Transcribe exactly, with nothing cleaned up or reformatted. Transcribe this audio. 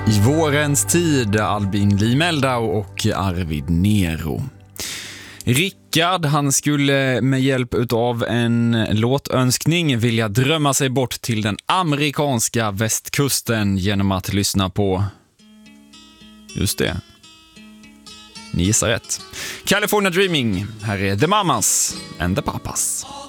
I vårens tid, Albin Lee Meldau och Arvid Nero. Rickard, han skulle med hjälp av en låtönskning vilja drömma sig bort till den amerikanska västkusten genom att lyssna på, just det, ni gissar rätt, California Dreaming. Här är The Mamas and the Papas.